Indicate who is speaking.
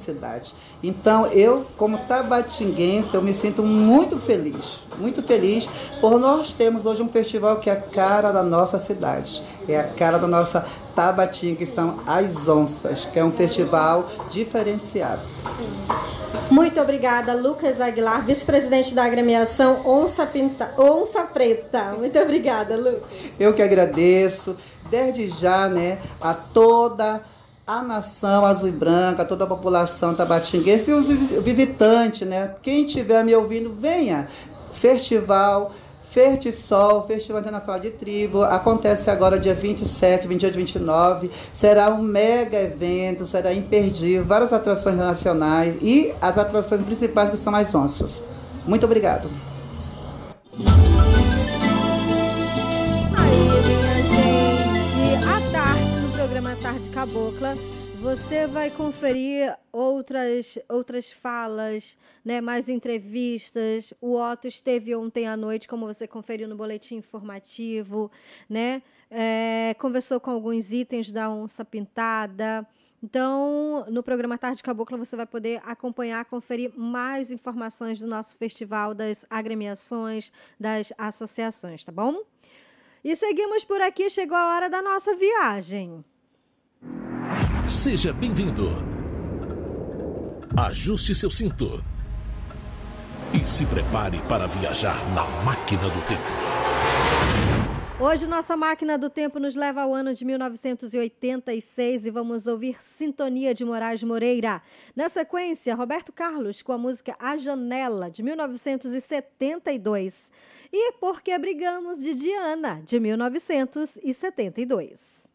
Speaker 1: cidade. Então, eu, como tabatinguense, eu me sinto muito feliz por nós termos hoje um festival que é a cara da nossa cidade, é a cara da nossa Tabatinga, que são as Onças, que é um festival diferenciado.
Speaker 2: Muito obrigada, Lucas Aguilar, vice-presidente da agremiação Onça Preta. Muito obrigada, Lucas.
Speaker 1: Eu que agradeço, desde já, né, a toda a nação azul e branca, a toda a população tabatinguense e os visitantes, né? Quem estiver me ouvindo, venha. Festival Fertisol, Festival Internacional de Tribo, acontece agora dia 27, 28 e 29, será um mega evento, será imperdível, várias atrações nacionais e as atrações principais que são as onças. Muito obrigado.
Speaker 2: Aí, minha gente, à tarde, no programa Tarde Cabocla, você vai conferir outras falas, né, mais entrevistas. O Otto esteve ontem à noite, como você conferiu no boletim informativo, né? Conversou com alguns itens da Onça Pintada. Então, no programa Tarde Cabocla, você vai poder acompanhar, conferir mais informações do nosso festival, das agremiações, das associações, tá bom? E seguimos por aqui, chegou a hora da nossa viagem.
Speaker 3: Seja bem-vindo. Ajuste seu cinto e se prepare para viajar na máquina do tempo.
Speaker 2: Hoje nossa máquina do tempo nos leva ao ano de 1986 e vamos ouvir Sintonia de Moraes Moreira. Na sequência, Roberto Carlos com a música A Janela, de 1972. E Por que Brigamos, de Diana, de 1972.